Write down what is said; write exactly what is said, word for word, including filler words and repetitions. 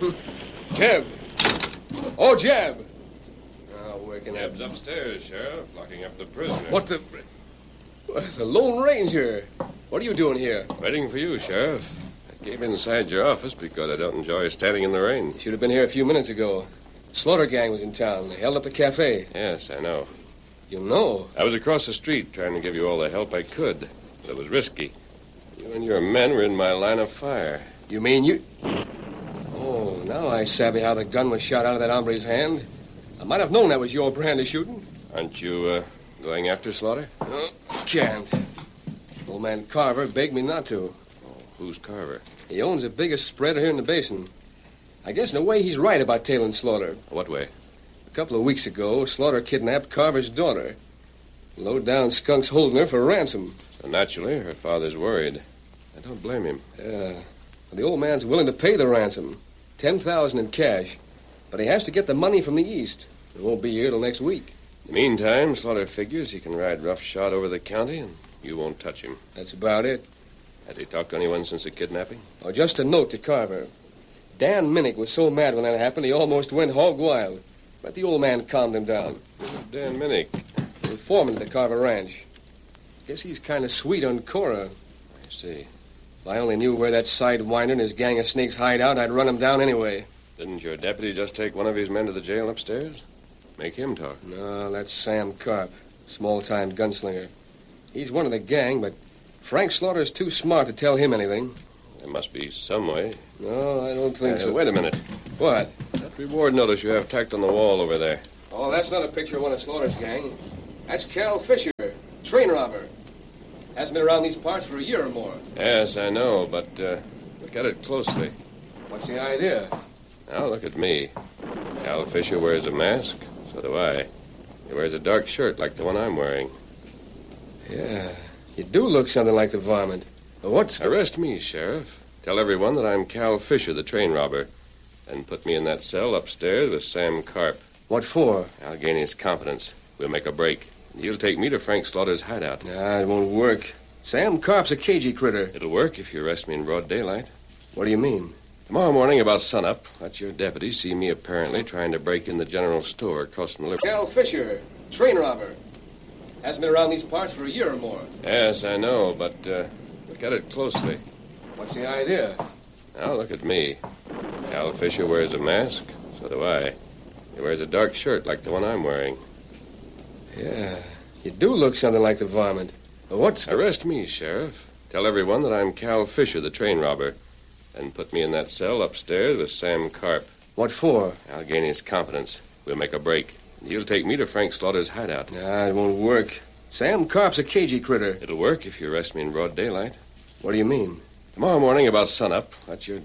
Jeb! Oh, Jeb! Oh, waking up. Jeb's upstairs, Sheriff, locking up the prisoner. What the... The Lone Ranger. What are you doing here? Waiting for you, Sheriff. I came inside your office because I don't enjoy standing in the rain. You should have been here a few minutes ago. Slaughter gang was in town. They held up the cafe. Yes, I know. You know? I was across the street trying to give you all the help I could. But it was risky. You and your men were in my line of fire. You mean you... Oh, now I savvy how the gun was shot out of that hombre's hand. I might have known that was your brand of shooting. Aren't you, uh, going after Slaughter? Oh, can't. Old man Carver begged me not to. Oh, who's Carver? He owns the biggest spreader here in the basin. I guess in a way he's right about tailing Slaughter. What way? A couple of weeks ago, Slaughter kidnapped Carver's daughter. Low-down skunk's holding her for ransom. So naturally, her father's worried. I don't blame him. Yeah. The old man's willing to pay the ransom. Ten thousand in cash. But he has to get the money from the east. It won't be here till next week. In the meantime, Slaughter figures he can ride roughshod over the county, and you won't touch him. That's about it. Has he talked to anyone since the kidnapping? Oh, just a note to Carver. Dan Minnick was so mad when that happened, he almost went hog wild. But the old man calmed him down. Dan Minnick. The foreman at the Carver Ranch. Guess he's kind of sweet on Cora. I see. If I only knew where that sidewinder and his gang of snakes hide out, I'd run him down anyway. Didn't your deputy just take one of his men to the jail upstairs? Make him talk. No, that's Sam Carp, small-time gunslinger. He's one of the gang, but Frank Slaughter's too smart to tell him anything. There must be some way. No, I don't think Uh, so. Wait a minute. What? That reward notice you have tacked on the wall over there. Oh, that's not a picture of one of Slaughter's gang. That's Cal Fisher, train robber. Hasn't been around these parts for a year or more. Yes, I know, but uh, look at it closely. What's the idea? Now, look at me. Cal Fisher wears a mask. So do I. He wears a dark shirt like the one I'm wearing. Yeah, you do look something like the varmint. What's... Arrest me, Sheriff. Tell everyone that I'm Cal Fisher, the train robber. And put me in that cell upstairs with Sam Carp. What for? I'll gain his confidence. We'll make a break. You'll take me to Frank Slaughter's hideout. Nah, it won't work. Sam Carp's a cagey critter. It'll work if you arrest me in broad daylight. What do you mean? Tomorrow morning about sunup, let your deputy see me apparently trying to break in the general store across from the... Cal Fisher, train robber. Hasn't been around these parts for a year or more. Yes, I know, but uh, look at it closely. What's the idea? Now, look at me. Cal Fisher wears a mask. So do I. He wears a dark shirt like the one I'm wearing. Yeah, you do look something like the varmint. What's... Arrest me, Sheriff. Tell everyone that I'm Cal Fisher, the train robber. And put me in that cell upstairs with Sam Carp. What for? I'll gain his confidence. We'll make a break. You'll take me to Frank Slaughter's hideout. Nah, it won't work. Sam Carp's a cagey critter. It'll work if you arrest me in broad daylight. What do you mean? Tomorrow morning about sunup, let your